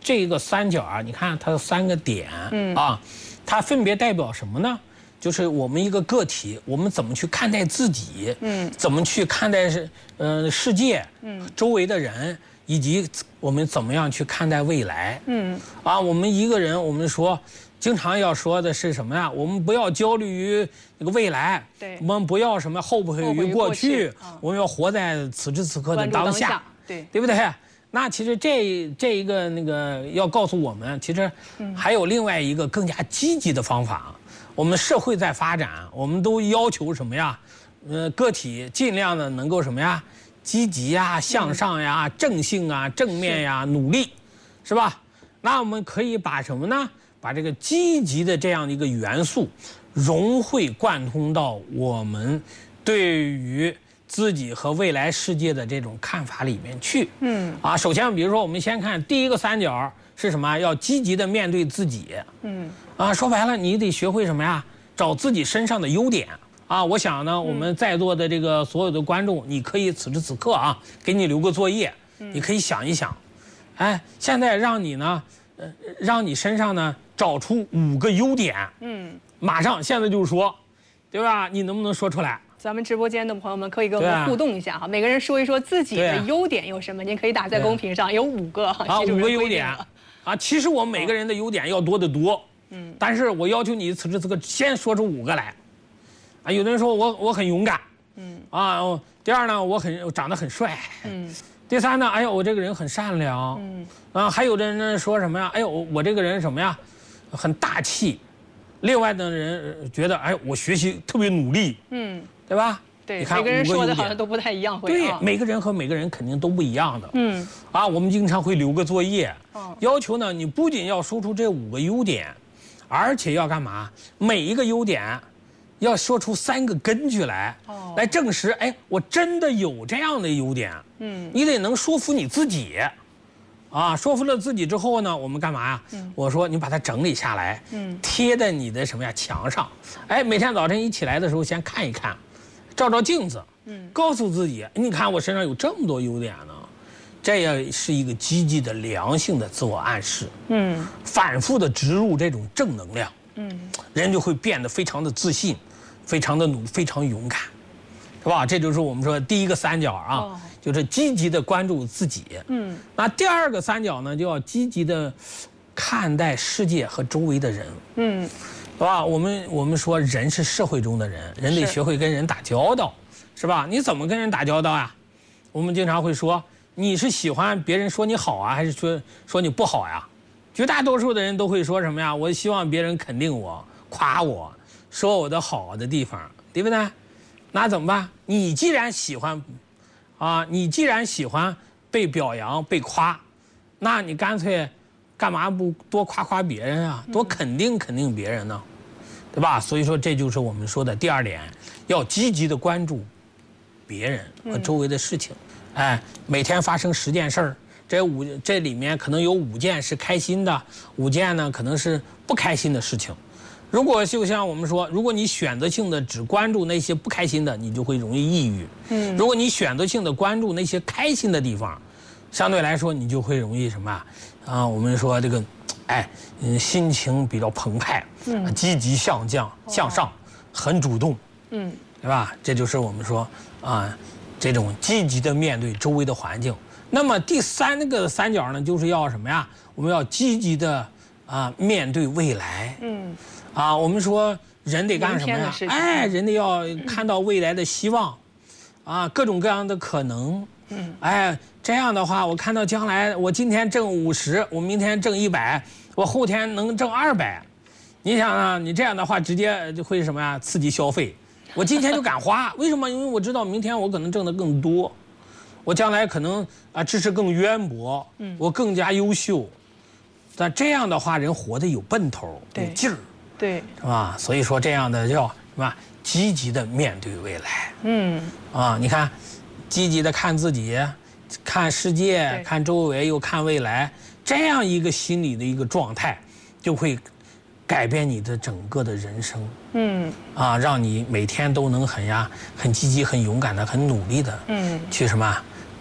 这个三角啊，你看它有3个点，它分别代表什么呢？就是我们一个个体，我们怎么去看待自己，怎么去看待世界，周围的人，以及我们怎么样去看待未来，我们一个人，我们说。经常要说的是什么呀？我们不要焦虑于那个未来， 对， 我们不要什么后悔于过去，我们要活在此时此刻的当下，对不对？那其实这一个那个要告诉我们，其实还有另外一个更加积极的方法。我们社会在发展，我们都要求什么呀？个体尽量的能够什么呀？积极呀，向上呀，正性啊，正面呀，努力，是吧？那我们可以把什么呢？把这个积极的这样的一个元素融会贯通到我们对于自己和未来世界的这种看法里面去。首先比如说我们先看第一个三角是什么？要积极的面对自己。说白了你得学会什么呀？找自己身上的优点。我想呢，我们在座的这个所有的观众，你可以此时此刻给你留个作业，你可以想一想，现在让你呢，让你身上呢。找出5个优点，马上现在就说，对吧？你能不能说出来？ 咱们直播间的朋友们可以跟我们互动一下哈，每个人说一说自己的优点有什么，您可以打在公屏上，有5个 5个优点其实我们每个人的优点要多得多，但是我要求你此时此刻先说出5个来，有的人说我很勇敢，第二呢我长得很帅，第3呢，我这个人很善良，还有的人呢说什么呀？我这个人什么呀？很大气，另外的人觉得，我学习特别努力，对吧？ 对，你看每个人说的好像都不太一样， 对，每个人和每个人肯定都不一样的，我们经常会留个作业，要求呢，你不仅要说出这5个优点，而且要干嘛？每一个优点要说出3个根据来，来证实，我真的有这样的优点，你得能说服你自己。说服了自己之后呢，我们干嘛呀？我说你把它整理下来，贴在你的什么呀墙上，每天早晨一起来的时候先看一看，照照镜子，告诉自己，你看我身上有这么多优点呢，这也是一个积极的良性的自我暗示，反复的植入这种正能量，人就会变得非常的自信，非常的努力，非常勇敢，是吧？这就是我们说第一个三角就是积极的关注自己。那第2个三角呢，就要积极的看待世界和周围的人。是吧？我们说人是社会中的人，人得学会跟人打交道，是吧？你怎么跟人打交道呀？我们经常会说，你是喜欢别人说你好还是说你不好呀？绝大多数的人都会说什么呀？我希望别人肯定我、夸我、说我的好的地方，对不对？那怎么办？你既然喜欢被表扬、被夸，那你干脆干嘛不多夸夸别人啊？多肯定别人呢，对吧？所以说这就是我们说的第2点，要积极的关注别人和周围的事情。每天发生10件事儿，这里面可能有5件是开心的，5件呢可能是不开心的事情。如果就像我们说，如果你选择性的只关注那些不开心的，你就会容易抑郁。如果你选择性的关注那些开心的地方，相对来说你就会容易什么我们说这个，心情比较澎湃，积极向上，很主动，对吧？这就是我们说这种积极的面对周围的环境。那么第3个三角呢，就是要什么呀？我们要积极的面对未来。我们说人得干什么呀？人得要看到未来的希望，各种各样的可能。这样的话，我看到将来我今天挣50，我明天挣100，我后天能挣200。你想你这样的话，直接就会什么呀？刺激消费。我今天就敢花，为什么？因为我知道明天我可能挣得更多，我将来可能知识更渊博，我更加优秀。但这样的话，人活得有奔头，有劲儿。 对， 是吧？所以说这样的叫什么？积极的面对未来。你看，积极的看自己，看世界，看周围，又看未来，这样一个心理的一个状态，就会改变你的整个的人生。让你每天都能很积极、很勇敢的、很努力的，去什么？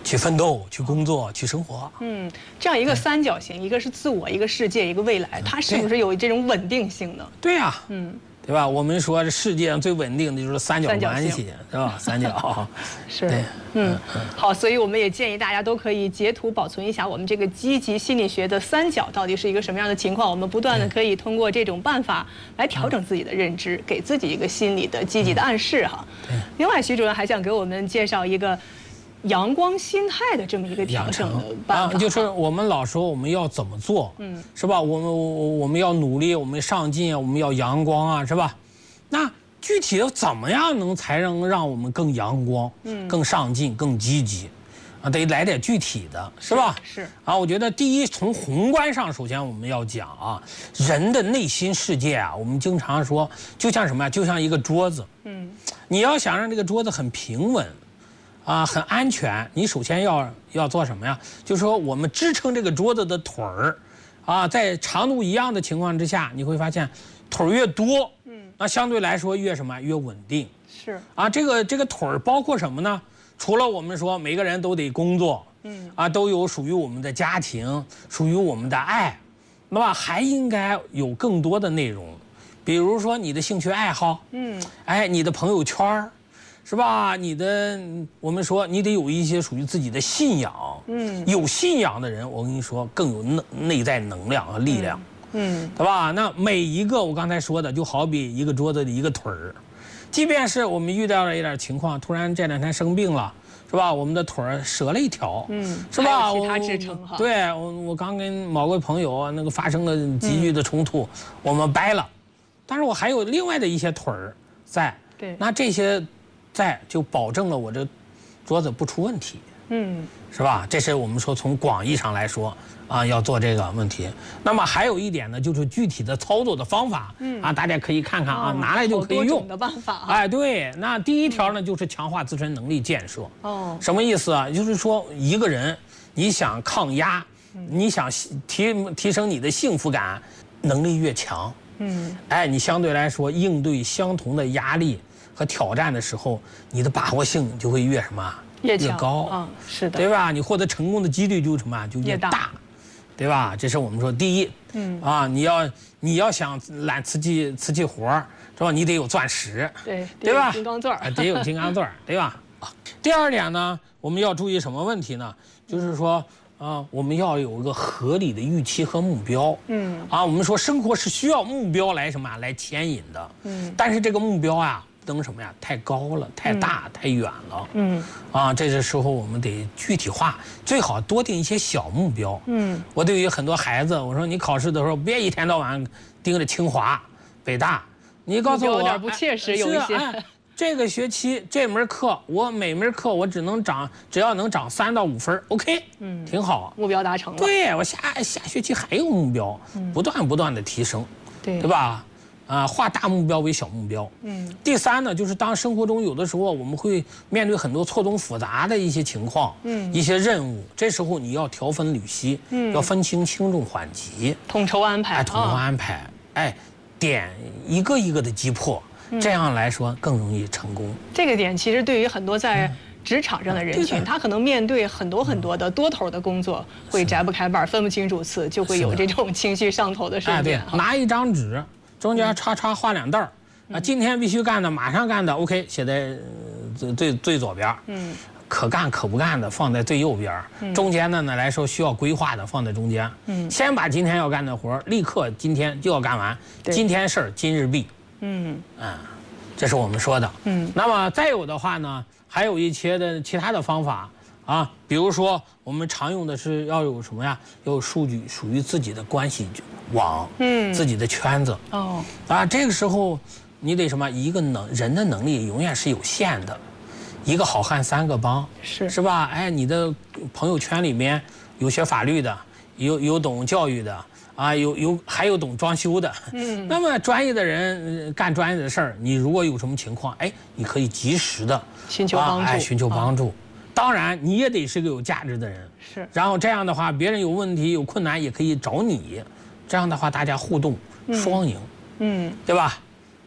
去奋斗、去工作、去生活。 这样一个三角形，一个是自我，一个世界，一个未来，它是不是有这种稳定性呢？ 对呀，对吧？我们说世界上最稳定的就是三角关系，是吧？三角是，好，所以我们也建议大家都可以截图保存一下我们这个积极心理学的三角到底是一个什么样的情况。我们不断的可以通过这种办法来调整自己的认知，给自己一个心理的积极的暗示哈。另外，徐主任还想给我们介绍一个阳光心态的这么一个调整的办法， 就是我们老说我们要怎么做，是吧？我们要努力，我们上进啊，我们要阳光啊，是吧？那具体的怎么样才能让我们更阳光、更上进、更积极？啊，得来点具体的，是吧？ 是啊，我觉得第一，从宏观上，首先我们要讲啊，人的内心世界啊，我们经常说，就像什么呀？就像一个桌子，你要想让这个桌子很平稳。啊，很安全。你首先要做什么呀？就是说，我们支撑这个桌子的腿儿，啊，在长度一样的情况之下，你会发现，腿儿越多，那相对来说越什么？越稳定。 是啊，这个腿儿包括什么呢？除了我们说每个人都得工作，啊，都有属于我们的家庭，属于我们的爱，那么还应该有更多的内容，比如说你的兴趣爱好，哎，你的朋友圈儿。是吧？我们说你得有一些属于自己的信仰，有信仰的人，我跟你说更有内在能量和力量，对吧？那每一个我刚才说的，就好比一个桌子的一个腿儿，即便是我们遇到了一点情况，突然这2天生病了，是吧？我们的腿儿折了一条，是吧？ 其他支撑哈。 对，我刚跟某个朋友那个发生了急剧的冲突，我们掰了，但是我还有另外的一些腿儿在， 对， 那这些。就保证了我这桌子不出问题，是吧？这是我们说从广义上来说啊，要做这个问题。那么还有一点呢，就是具体的操作的方法，啊，大家可以看看啊，拿来就可以用。 多种的办法。 哎，对，那第一条呢，就是强化自身能力建设。什么意思啊？就是说一个人你想抗压，你想提升你的幸福感，能力越强，哎，你相对来说应对相同的压力和挑战的时候，你的把握性就会越什么？越高。 是的， 对吧？你获得成功的几率就什么？就越大，对吧？这是我们说第一。啊，你要想揽瓷器活儿，是吧？你得有钻石，对吧？ 金刚钻得有金刚钻，对吧？第二点呢，我们要注意什么问题呢？就是说。我们要有一个合理的预期和目标。我们说生活是需要目标来什么来牵引的。但是这个目标啊，不能什么呀，太高了、太大、太远了。这个时候我们得具体化，最好多定一些小目标。我对于很多孩子，我说你考试的时候别一天到晚盯着清华、北大，你告诉我有点不切实，有一些。 这个学期这门课，我每门课我只要能涨3到5分 ，OK，挺好， 目标达成了。 对，我下学期还有目标，不断的提升，对吧？化大目标为小目标。第三呢，就是当生活中有的时候我们会面对很多错综复杂的一些情况，一些任务，这时候你要调分缕析，要分清轻重缓急， 统筹安排， 哎，点一个一个的击破。这样来说更容易成功。 这个点其实对于很多在职场上的人群，他可能面对很多的多头的工作，会摘不开瓣，分不清主次，就会有这种情绪上头的瞬间。 对，拿一张纸，中间叉画2道今天必须干的，马上干的 ，OK， 写在最左边。可干可不干的放在最右边，中间的呢来说需要规划的放在中间。先把今天要干的活立刻今天就要干完，今天事儿今日毕。这是我们说的。那么再有的话呢，还有一些的其他的方法啊，比如说我们常用的是要有什么呀？要有属于自己的关系网，自己的圈子。这个时候你得什么？人的能力永远是有限的，一个好汉3个帮，是吧？哎，你的朋友圈里面有学法律的，有懂教育的。还有懂装修的，那么专业的人干专业的事儿，你如果有什么情况，哎，你可以及时的寻求帮助。 当然，你也得是个有价值的人，然后这样的话，别人有问题有困难也可以找你，这样的话大家互动双赢，对吧？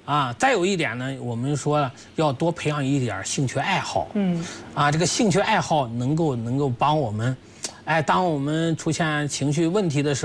啊，再有一点呢，我们说了要多培养一点兴趣爱好。这个兴趣爱好能够帮我们，当我们出现情绪问题的时候。